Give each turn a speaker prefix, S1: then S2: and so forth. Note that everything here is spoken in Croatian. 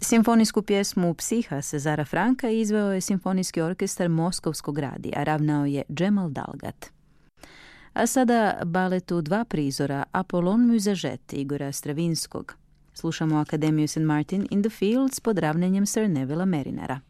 S1: Simfonijsku pjesmu Psiha Cezara Franka izveo je Simfonijski orkestar Moskovskog radija, ravnao je Džemal Dalgat. A sada baletu Dva prizora Apollon Musaget Igora Stravinskog. Slušamo Akademiju St. Martin in the Fields pod ravnanjem Sir Nevilla Marinera.